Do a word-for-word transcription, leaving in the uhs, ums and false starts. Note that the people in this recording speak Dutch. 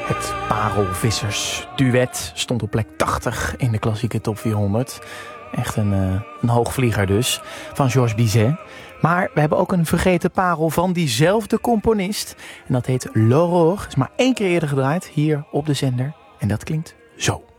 Het Parelvissers-duet stond op plek tachtig in de klassieke top vierhonderd. Echt een, uh, een hoogvlieger dus, van Georges Bizet. Maar we hebben ook een vergeten parel van diezelfde componist. En dat heet L'Aurore. Is maar één keer eerder gedraaid, hier op de zender. En dat klinkt zo.